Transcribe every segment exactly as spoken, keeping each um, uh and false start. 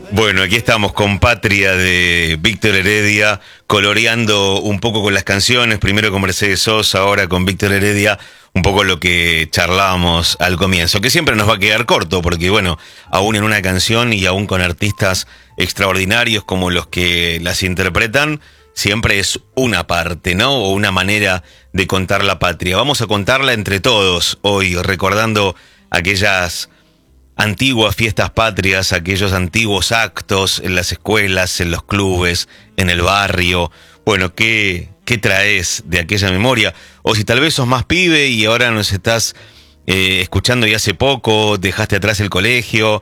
Bueno, aquí estamos con Patria de Víctor Heredia, coloreando un poco con las canciones, primero con Mercedes Sosa, ahora con Víctor Heredia, un poco lo que charlábamos al comienzo, que siempre nos va a quedar corto, porque bueno, aún en una canción y aún con artistas extraordinarios como los que las interpretan, siempre es una parte, ¿no? O una manera de contar la patria. Vamos a contarla entre todos hoy, recordando aquellas antiguas fiestas patrias, aquellos antiguos actos en las escuelas, en los clubes, en el barrio. Bueno, ¿qué, qué traes de aquella memoria? O si tal vez sos más pibe y ahora nos estás eh, escuchando y hace poco, dejaste atrás el colegio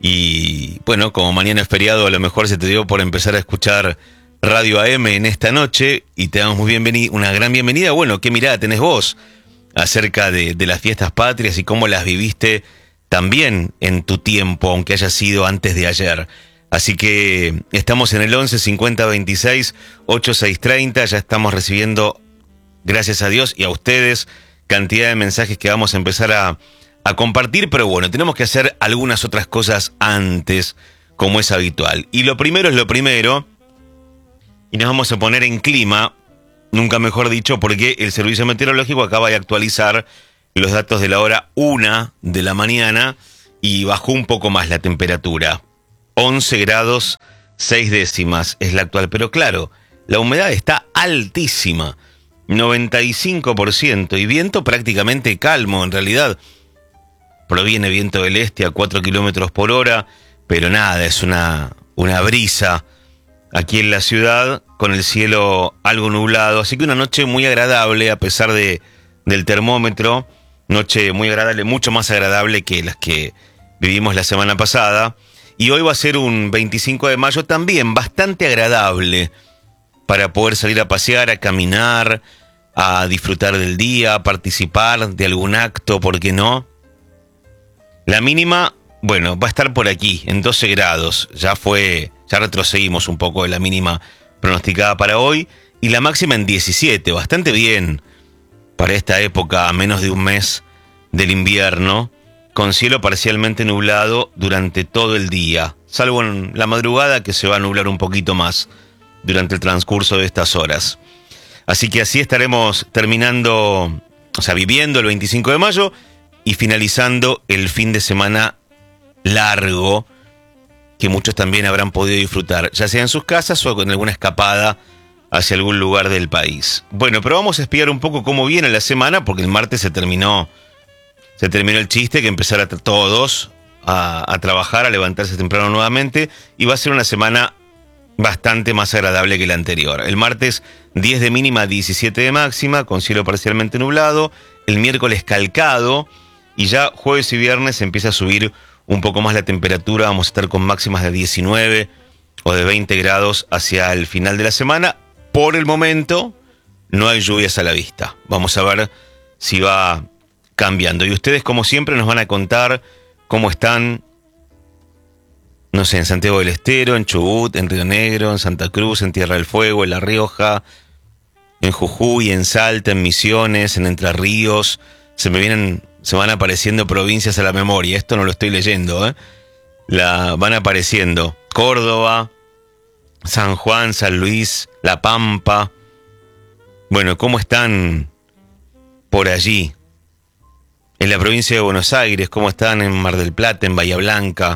y bueno, como mañana es feriado, a lo mejor se te dio por empezar a escuchar Radio A M en esta noche y te damos muy bienveni- una gran bienvenida. Bueno, ¿qué mirada tenés vos acerca de, de las fiestas patrias y cómo las viviste también en tu tiempo, aunque haya sido antes de ayer? Así que estamos en el once cincuenta veintiséis ochenta y seis treinta, ya estamos recibiendo, gracias a Dios y a ustedes, cantidad de mensajes que vamos a empezar a, a compartir, pero bueno, tenemos que hacer algunas otras cosas antes, como es habitual. Y lo primero es lo primero, y nos vamos a poner en clima, nunca mejor dicho, porque el Servicio Meteorológico acaba de actualizar los datos de la hora una de la mañana y bajó un poco más la temperatura. once grados seis décimas es la actual, pero claro, la humedad está altísima, noventa y cinco por ciento, y viento prácticamente calmo en realidad. Proviene viento del este a cuatro kilómetros por hora, pero nada, es una, una brisa aquí en la ciudad con el cielo algo nublado, así que una noche muy agradable a pesar de, del termómetro. Noche muy agradable, mucho más agradable que las que vivimos la semana pasada. Y hoy va a ser un veinticinco de mayo también bastante agradable para poder salir a pasear, a caminar, a disfrutar del día, a participar de algún acto, ¿por qué no? La mínima, bueno, va a estar por aquí, en doce grados. Ya fue, ya retrocedimos un poco de la mínima pronosticada para hoy. Y la máxima en diecisiete, bastante bien para esta época, a menos de un mes del invierno, con cielo parcialmente nublado durante todo el día, salvo en la madrugada que se va a nublar un poquito más durante el transcurso de estas horas. Así que así estaremos terminando, o sea, viviendo el veinticinco de mayo y finalizando el fin de semana largo, que muchos también habrán podido disfrutar, ya sea en sus casas o con alguna escapada hacia algún lugar del país. Bueno, pero vamos a espiar un poco cómo viene la semana, porque el martes se terminó, se terminó el chiste, que empezar a todos a, a trabajar, a levantarse temprano nuevamente, y va a ser una semana bastante más agradable que la anterior. El martes diez de mínima, diecisiete de máxima, con cielo parcialmente nublado. El miércoles calcado, y ya jueves y viernes empieza a subir un poco más la temperatura. Vamos a estar con máximas de diecinueve o de veinte grados hacia el final de la semana. Por el momento, no hay lluvias a la vista. Vamos a ver si va cambiando. Y ustedes, como siempre, nos van a contar cómo están, no sé, en Santiago del Estero, en Chubut, en Río Negro, en Santa Cruz, en Tierra del Fuego, en La Rioja, en Jujuy, en Salta, en Misiones, en Entre Ríos. Se me vienen, se van apareciendo provincias a la memoria. Esto no lo estoy leyendo, ¿eh? La van apareciendo. Córdoba, San Juan, San Luis, La Pampa. Bueno, ¿cómo están por allí? En la provincia de Buenos Aires, ¿cómo están en Mar del Plata, en Bahía Blanca?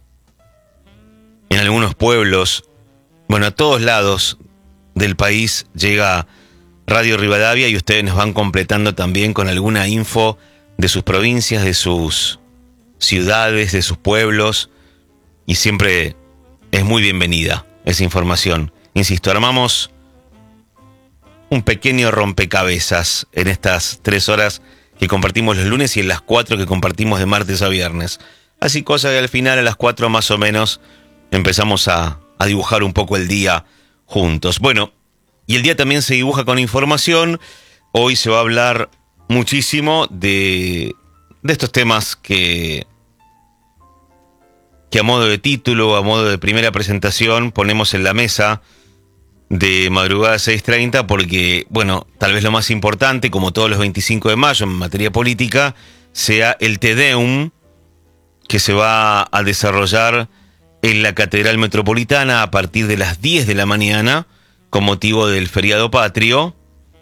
En algunos pueblos. Bueno, a todos lados del país llega Radio Rivadavia y ustedes nos van completando también con alguna info de sus provincias, de sus ciudades, de sus pueblos. Y siempre es muy bienvenida esa información. Insisto, armamos un pequeño rompecabezas en estas tres horas que compartimos los lunes y en las cuatro que compartimos de martes a viernes. Así, cosa que al final a las cuatro más o menos empezamos a, a dibujar un poco el día juntos. Bueno, y el día también se dibuja con información. Hoy se va a hablar muchísimo de, de estos temas que... que a modo de título, a modo de primera presentación, ponemos en la mesa de madrugada seis treinta, porque, bueno, tal vez lo más importante, como todos los veinticinco de mayo en materia política, sea el Te Deum que se va a desarrollar en la Catedral Metropolitana a partir de las diez de la mañana, con motivo del feriado patrio.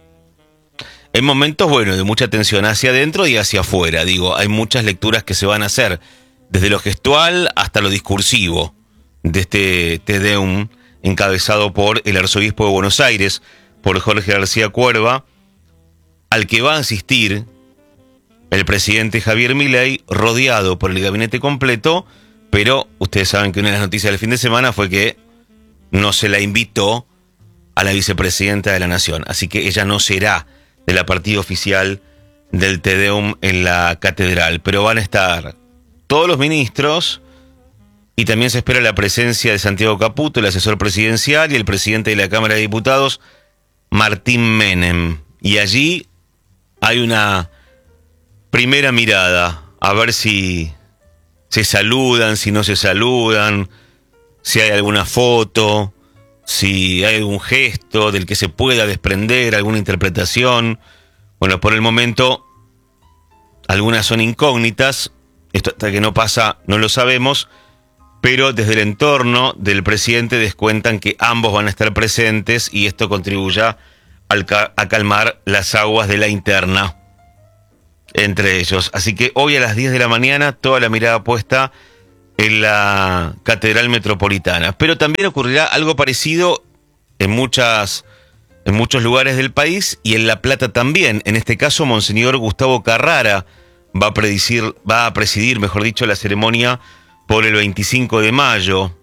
En momentos, bueno, de mucha tensión hacia adentro y hacia afuera. Digo, hay muchas lecturas que se van a hacer, desde lo gestual hasta lo discursivo, de este Te Deum, encabezado por el arzobispo de Buenos Aires, por Jorge García Cuerva, al que va a asistir el presidente Javier Milei, rodeado por el gabinete completo, pero ustedes saben que una de las noticias del fin de semana fue que no se la invitó a la vicepresidenta de la Nación, así que ella no será de la partida oficial del Te Deum en la catedral, pero van a estar todos los ministros y también se espera la presencia de Santiago Caputo, el asesor presidencial, y el presidente de la Cámara de Diputados, Martín Menem. Y allí hay una primera mirada, a ver si se saludan, si no se saludan, si hay alguna foto, si hay algún gesto del que se pueda desprender, alguna interpretación. Bueno, por el momento, algunas son incógnitas, esto hasta que no pasa no lo sabemos, pero desde el entorno del presidente descuentan que ambos van a estar presentes y esto contribuya a calmar las aguas de la interna entre ellos. Así que hoy a las diez de la mañana toda la mirada puesta en la Catedral Metropolitana. Pero también ocurrirá algo parecido en muchas, en muchos lugares del país y en La Plata también. En este caso, Monseñor Gustavo Carrara va a presidir, va a presidir, mejor dicho, la ceremonia por el veinticinco de mayo.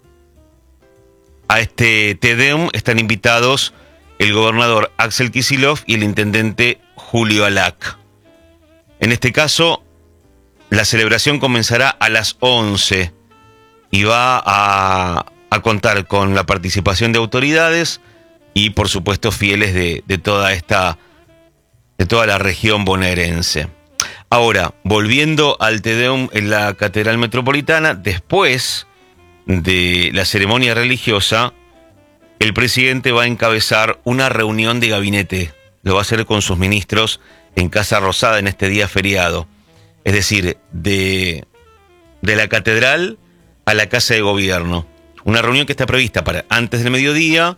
A este Te Deum están invitados el gobernador Axel Kicillof y el intendente Julio Alac. En este caso, la celebración comenzará a las once y va a, a contar con la participación de autoridades y, por supuesto, fieles de, de toda esta, de toda la región bonaerense. Ahora, volviendo al Te Deum en la Catedral Metropolitana, después de la ceremonia religiosa, el presidente va a encabezar una reunión de gabinete. Lo va a hacer con sus ministros en Casa Rosada en este día feriado. Es decir, de, de la catedral a la Casa de Gobierno. Una reunión que está prevista para antes del mediodía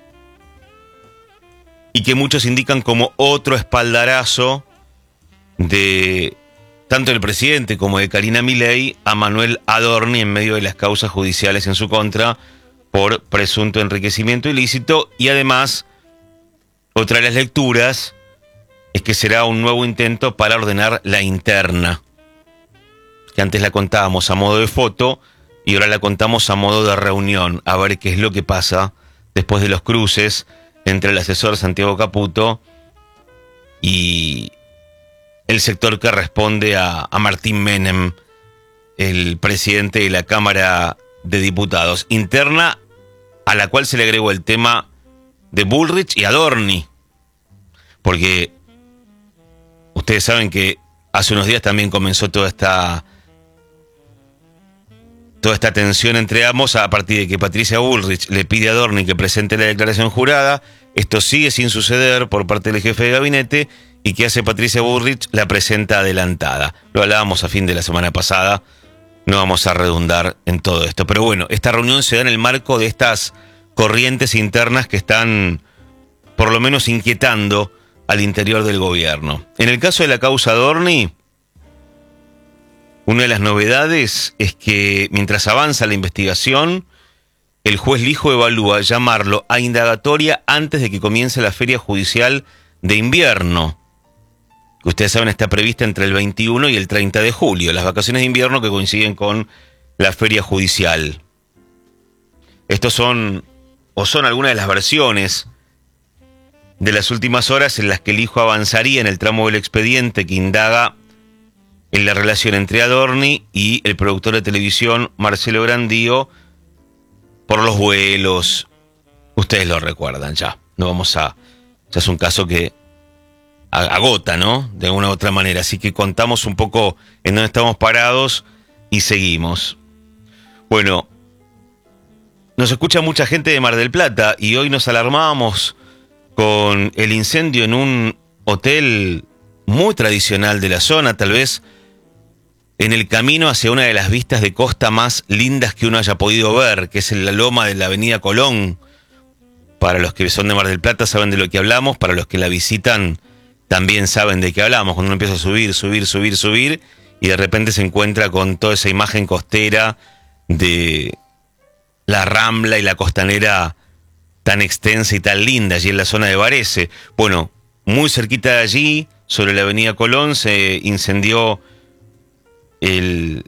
y que muchos indican como otro espaldarazo de tanto del presidente como de Carina Milei a Manuel Adorni en medio de las causas judiciales en su contra por presunto enriquecimiento ilícito. Y además, otra de las lecturas es que será un nuevo intento para ordenar la interna, que antes la contábamos a modo de foto y ahora la contamos a modo de reunión, a ver qué es lo que pasa después de los cruces entre el asesor Santiago Caputo y el sector que responde a, a Martín Menem, el presidente de la Cámara de Diputados. Interna a la cual se le agregó el tema de Bullrich y Adorni, porque ustedes saben que hace unos días también comenzó toda esta toda esta tensión entre ambos a partir de que Patricia Bullrich le pide a Adorni que presente la declaración jurada. Esto sigue sin suceder por parte del jefe de gabinete y que hace Patricia Bullrich la presenta adelantada. Lo hablábamos a fin de la semana pasada, no vamos a redundar en todo esto. Pero bueno, esta reunión se da en el marco de estas corrientes internas que están por lo menos inquietando al interior del gobierno. En el caso de la causa Adorni, una de las novedades es que mientras avanza la investigación, el juez Lijo evalúa llamarlo a indagatoria antes de que comience la feria judicial de invierno, que ustedes saben está prevista entre el veintiuno y el treinta de julio, las vacaciones de invierno que coinciden con la feria judicial. Estos son, o son algunas de las versiones de las últimas horas en las que el Lijo avanzaría en el tramo del expediente que indaga en la relación entre Adorni y el productor de televisión Marcelo Grandío por los vuelos. Ustedes lo recuerdan ya. No vamos a... Ya es un caso que agota, ¿no? De una u otra manera. Así que contamos un poco en dónde estamos parados y seguimos. Bueno, nos escucha mucha gente de Mar del Plata y hoy nos alarmábamos con el incendio en un hotel muy tradicional de la zona, tal vez en el camino hacia una de las vistas de costa más lindas que uno haya podido ver, que es la loma de la Avenida Colón. Para los que son de Mar del Plata saben de lo que hablamos, para los que la visitan también saben de qué hablamos. Cuando uno empieza a subir, subir, subir, subir, y de repente se encuentra con toda esa imagen costera de la Rambla y la costanera tan extensa y tan linda allí en la zona de Varese. Bueno, muy cerquita de allí, sobre la Avenida Colón, se incendió el,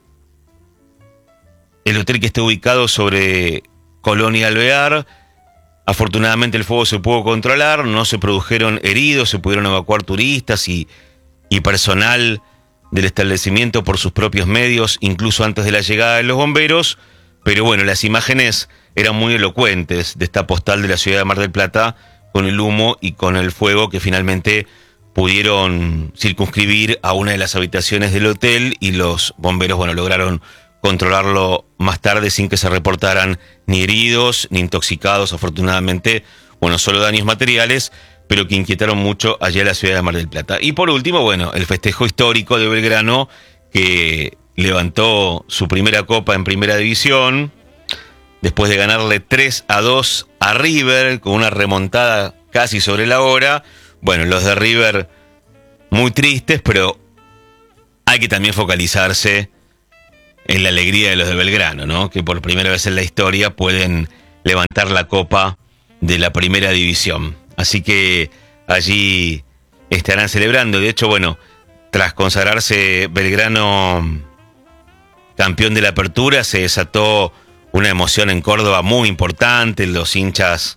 el hotel que está ubicado sobre Colón y Alvear. Afortunadamente el fuego se pudo controlar, no se produjeron heridos, se pudieron evacuar turistas y, y personal del establecimiento por sus propios medios, incluso antes de la llegada de los bomberos. Pero bueno, las imágenes eran muy elocuentes de esta postal de la ciudad de Mar del Plata, con el humo y con el fuego que finalmente pudieron circunscribir a una de las habitaciones del hotel, y los bomberos, bueno, lograron controlarlo más tarde sin que se reportaran ni heridos ni intoxicados, afortunadamente, bueno, solo daños materiales, pero que inquietaron mucho allá en la ciudad de Mar del Plata. Y por último, bueno, el festejo histórico de Belgrano, que levantó su primera copa en primera división, después de ganarle tres a dos a River, con una remontada casi sobre la hora. Bueno, los de River muy tristes, pero hay que también focalizarse en la alegría de los de Belgrano, ¿no? Que por primera vez en la historia pueden levantar la copa de la primera división. Así que allí estarán celebrando. De hecho, bueno, tras consagrarse Belgrano campeón de la apertura, se desató una emoción en Córdoba muy importante. Los hinchas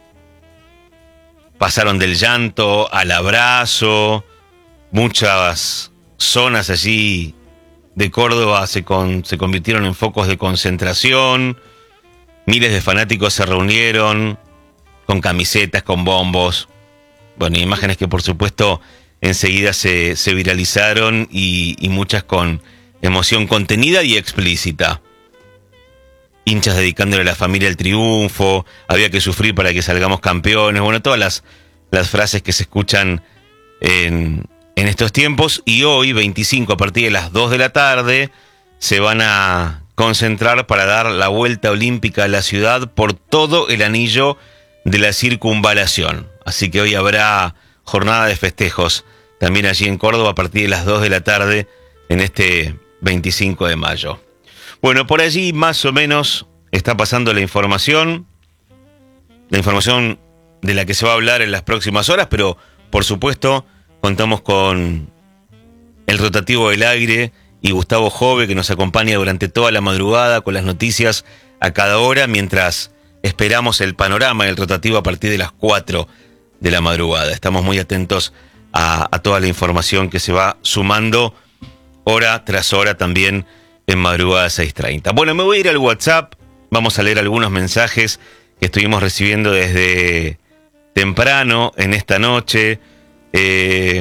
pasaron del llanto al abrazo. Muchas zonas allí de Córdoba se, con, se convirtieron en focos de concentración. Miles de fanáticos se reunieron con camisetas, con bombos. Bueno, imágenes que por supuesto enseguida se, se viralizaron y, y muchas con emoción contenida y explícita. Hinchas dedicándole a la familia el triunfo, había que sufrir para que salgamos campeones. Bueno, todas las, las frases que se escuchan en... en estos tiempos. Y hoy, veinticinco, a partir de las dos de la tarde, se van a concentrar para dar la vuelta olímpica a la ciudad por todo el anillo de la circunvalación. Así que hoy habrá jornada de festejos también allí en Córdoba a partir de las dos de la tarde en este veinticinco de mayo. Bueno, por allí más o menos está pasando la información, la información de la que se va a hablar en las próximas horas, pero por supuesto contamos con el rotativo del aire y Gustavo Jove, que nos acompaña durante toda la madrugada con las noticias a cada hora, mientras esperamos el panorama del rotativo a partir de las cuatro de la madrugada. Estamos muy atentos a, a toda la información que se va sumando hora tras hora también en madrugada seis treinta. Bueno, me voy a ir al WhatsApp, vamos a leer algunos mensajes que estuvimos recibiendo desde temprano en esta noche. Eh,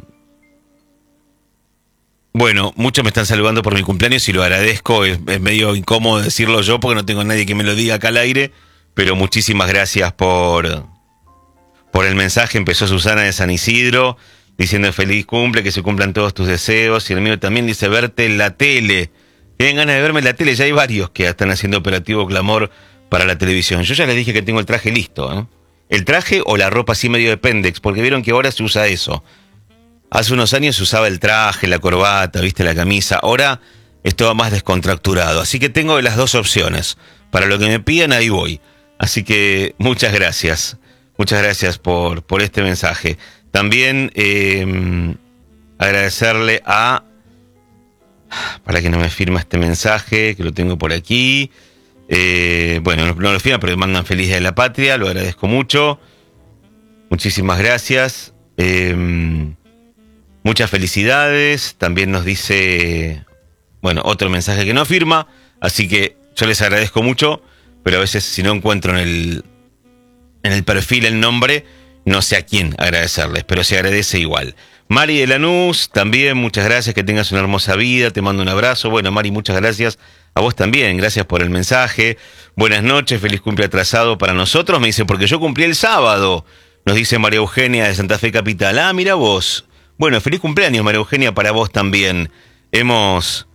bueno, muchos me están saludando por mi cumpleaños y lo agradezco. Es, es medio incómodo decirlo yo porque no tengo a nadie que me lo diga acá al aire, pero muchísimas gracias por, por el mensaje. Empezó Susana de San Isidro diciendo feliz cumple, que se cumplan todos tus deseos, y el mío también dice verte en la tele. Tienen ganas de verme en la tele, ya hay varios que están haciendo operativo clamor para la televisión. Yo ya les dije que tengo el traje listo, ¿eh? El traje o la ropa así medio de pendex, porque vieron que ahora se usa eso. Hace unos años se usaba el traje, la corbata, viste, la camisa. Ahora es todo más descontracturado. Así que tengo las dos opciones. Para lo que me pidan, ahí voy. Así que muchas gracias. Muchas gracias por, por este mensaje. También eh, agradecerle a... Para que no me firma este mensaje, que lo tengo por aquí... Eh, bueno, no, no lo firman, pero me mandan feliz día de la patria, lo agradezco mucho. Muchísimas gracias. Eh, muchas felicidades. También nos dice, bueno, otro mensaje que no firma, así que yo les agradezco mucho, pero a veces si no encuentro en el, en el perfil el nombre, no sé a quién agradecerles, pero se agradece igual. Mari de Lanús, también muchas gracias, que tengas una hermosa vida, te mando un abrazo. Bueno, Mari, muchas gracias. A vos también, gracias por el mensaje. Buenas noches, feliz cumple atrasado para nosotros. Me dice, porque yo cumplí el sábado. Nos dice María Eugenia de Santa Fe Capital. Ah, mira vos. Bueno, feliz cumpleaños, María Eugenia, para vos también. Hemos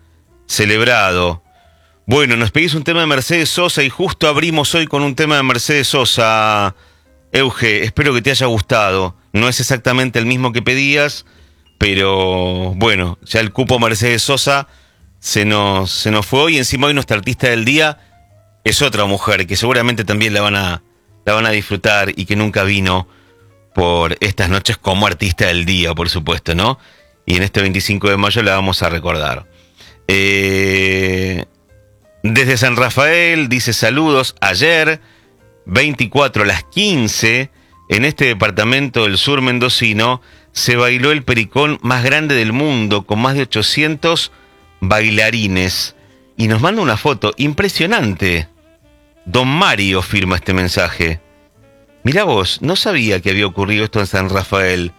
celebrado. Bueno, nos pedís un tema de Mercedes Sosa y justo abrimos hoy con un tema de Mercedes Sosa. Euge, espero que te haya gustado. No es exactamente el mismo que pedías, pero bueno, ya el cupo Mercedes Sosa se nos, se nos fue hoy. Y encima hoy nuestra artista del día es otra mujer que seguramente también la van a, la van a disfrutar y que nunca vino por estas noches como artista del día, por supuesto, ¿no? Y en este veinticinco de mayo la vamos a recordar. Eh... Desde San Rafael, dice saludos, ayer, veinticuatro a las quince, en este departamento del sur mendocino, se bailó el pericón más grande del mundo, con más de ochocientos bailarines. Y nos manda una foto impresionante. Don Mario firma este mensaje. Mirá vos, no sabía que había ocurrido esto en San Rafael.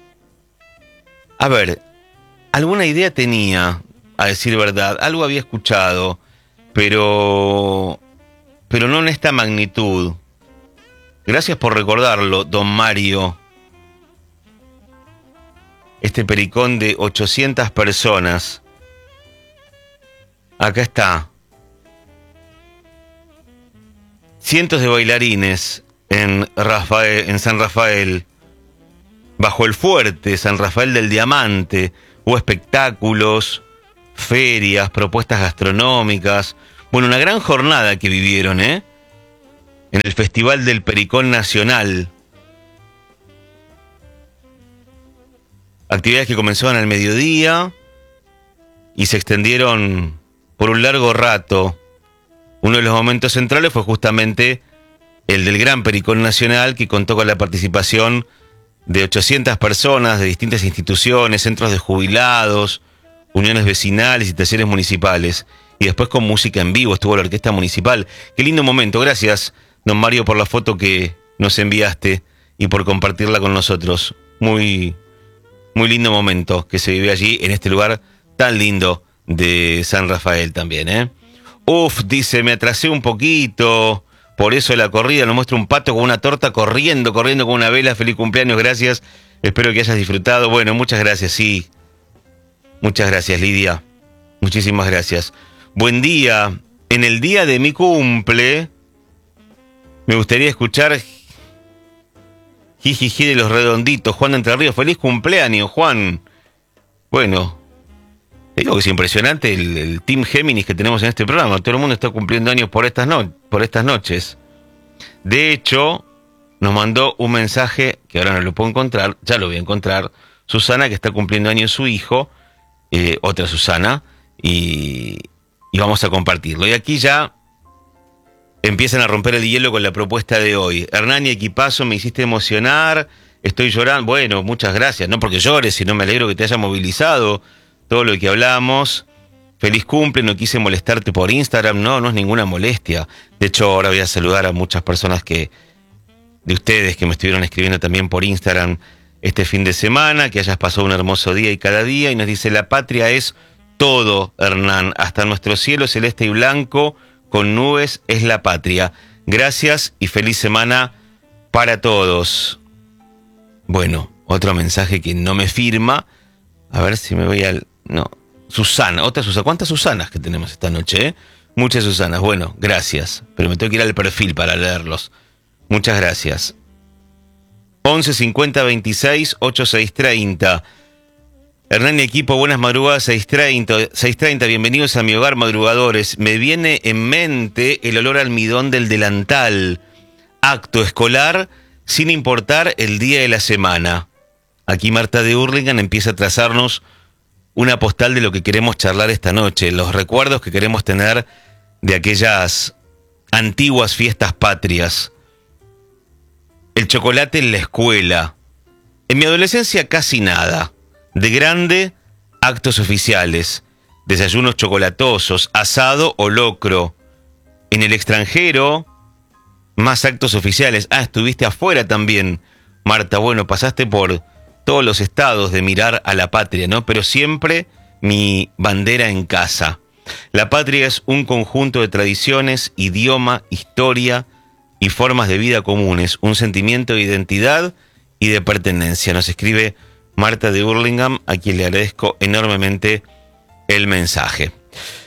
A ver, alguna idea tenía, a decir verdad, algo había escuchado, pero, pero no en esta magnitud. Gracias por recordarlo, don Mario. Este pericón de ochocientas personas. Acá está. Cientos de bailarines en, Rafael, en San Rafael. Bajo el fuerte, San Rafael del Diamante. Hubo espectáculos, ferias, propuestas gastronómicas. Bueno, una gran jornada que vivieron, ¿eh? En el Festival del Pericón Nacional. Actividades que comenzaban al mediodía y se extendieron por un largo rato. Uno de los momentos centrales fue justamente el del Gran Pericón Nacional, que contó con la participación de ochocientas personas de distintas instituciones, centros de jubilados, uniones vecinales y talleres municipales. Y después con música en vivo estuvo la Orquesta Municipal. Qué lindo momento. Gracias, don Mario, por la foto que nos enviaste y por compartirla con nosotros. Muy, muy lindo momento que se vive allí, en este lugar tan lindo de San Rafael también, ¿eh? Uf, dice, me atrasé un poquito, por eso la corrida, nos muestra un pato con una torta corriendo, corriendo con una vela. Feliz cumpleaños, gracias. Espero que hayas disfrutado. Bueno, muchas gracias, sí. Muchas gracias, Lidia. Muchísimas gracias. Buen día. En el día de mi cumple, me gustaría escuchar Jijiji de los Redonditos. Juan de Entre Ríos, feliz cumpleaños, Juan. Bueno, te digo que es impresionante el, el Team Géminis que tenemos en este programa. Todo el mundo está cumpliendo años por estas, no, por estas noches. De hecho, nos mandó un mensaje, que ahora no lo puedo encontrar, ya lo voy a encontrar, Susana, que está cumpliendo años su hijo, eh, otra Susana, y... y vamos a compartirlo. Y aquí ya empiezan a romper el hielo con la propuesta de hoy. Hernán y equipazo, me hiciste emocionar, estoy llorando. Bueno, muchas gracias, no porque llores, sino me alegro que te haya movilizado todo lo que hablamos. Feliz cumple, no quise molestarte por Instagram, no, no es ninguna molestia. De hecho, ahora voy a saludar a muchas personas que, de ustedes que me estuvieron escribiendo también por Instagram este fin de semana, que hayas pasado un hermoso día y cada día, y nos dice, la patria es todo, Hernán, hasta nuestro cielo celeste y blanco, con nubes, es la patria. Gracias y feliz semana para todos. Bueno, otro mensaje que no me firma. A ver si me voy al... No, Susana, otra Susana. ¿Cuántas Susanas que tenemos esta noche, eh? Muchas Susanas. Bueno, gracias. Pero me tengo que ir al perfil para leerlos. Muchas gracias. once cincuenta veintiséis ochenta y seis treinta. Hernán y equipo, buenas madrugadas, seis treinta, bienvenidos a mi hogar, madrugadores. Me viene en mente el olor a almidón del delantal. Acto escolar, sin importar el día de la semana. Aquí Marta de Hurlingham empieza a trazarnos una postal de lo que queremos charlar esta noche, los recuerdos que queremos tener de aquellas antiguas fiestas patrias. El chocolate en la escuela. En mi adolescencia casi nada. De grande, actos oficiales, desayunos chocolatosos, asado o locro. En el extranjero, más actos oficiales. Ah, estuviste afuera también, Marta. Bueno, pasaste por todos los estados de mirar a la patria, ¿no? Pero siempre mi bandera en casa. La patria es un conjunto de tradiciones, idioma, historia y formas de vida comunes. Un sentimiento de identidad y de pertenencia. Nos escribe Marta de Hurlingham, a quien le agradezco enormemente el mensaje.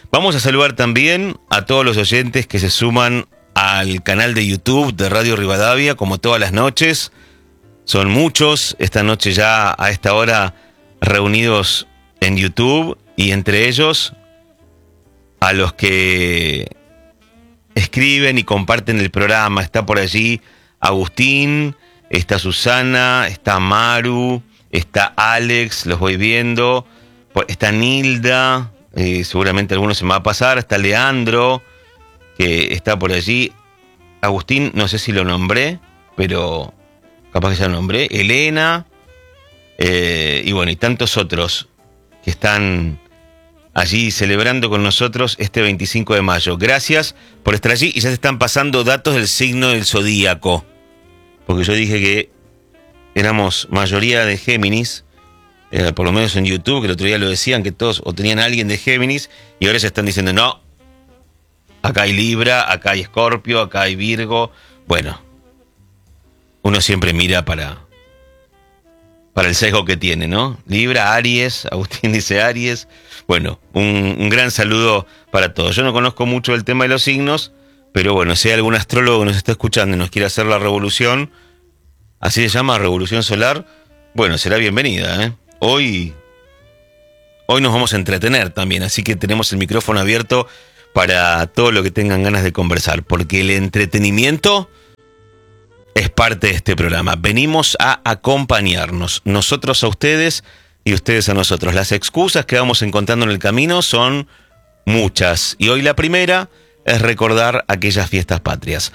Vamos a saludar también a todos los oyentes que se suman al canal de YouTube de Radio Rivadavia, como todas las noches. Son muchos, esta noche ya a esta hora reunidos en YouTube, y entre ellos a los que escriben y comparten el programa. Está por allí Agustín, está Susana, está Maru, está Alex, los voy viendo, está Nilda, eh, seguramente alguno se me va a pasar, está Leandro, que está por allí. Agustín, no sé si lo nombré, pero capaz que ya lo nombré. Elena, eh, y bueno, y tantos otros que están allí celebrando con nosotros este veinticinco de mayo. Gracias por estar allí, y ya se están pasando datos del signo del zodíaco, porque yo dije que éramos mayoría de Géminis, eh, por lo menos en YouTube, que el otro día lo decían, que todos o tenían a alguien de Géminis, y ahora ya están diciendo, no, acá hay Libra, acá hay Escorpio, acá hay Virgo. Bueno, uno siempre mira para, para el sesgo que tiene, ¿no? Libra, Aries, Agustín dice Aries. Bueno, un, un gran saludo para todos. Yo no conozco mucho el tema de los signos, pero bueno, si hay algún astrólogo que nos está escuchando y nos quiere hacer la revolución, así se llama, revolución solar, bueno, será bienvenida, ¿eh? Hoy, hoy nos vamos a entretener también, así que tenemos el micrófono abierto para todo lo que tengan ganas de conversar, porque el entretenimiento es parte de este programa. Venimos a acompañarnos, nosotros a ustedes y ustedes a nosotros. Las excusas que vamos encontrando en el camino son muchas, y hoy la primera es recordar aquellas fiestas patrias.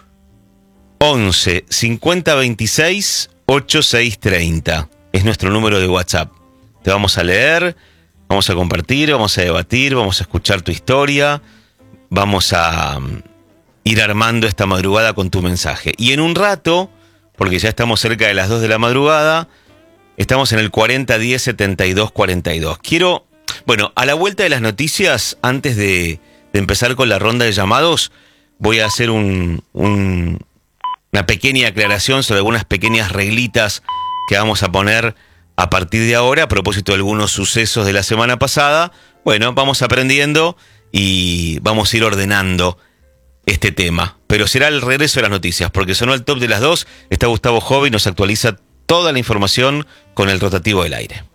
once cincuenta veintiséis ochenta y seis treinta es nuestro número de WhatsApp. Te vamos a leer, vamos a compartir, vamos a debatir, vamos a escuchar tu historia, vamos a ir armando esta madrugada con tu mensaje. Y en un rato, porque ya estamos cerca de las dos de la madrugada, estamos en el cuarenta diez setenta y dos cuarenta y dos. Quiero, bueno, a la vuelta de las noticias, antes de, de empezar con la ronda de llamados, voy a hacer un, un, una pequeña aclaración sobre algunas pequeñas reglitas que vamos a poner a partir de ahora a propósito de algunos sucesos de la semana pasada. Bueno, vamos aprendiendo y vamos a ir ordenando este tema. Pero será el regreso de las noticias, porque sonó el top de las dos. Está Gustavo Jove y nos actualiza toda la información con el rotativo del aire.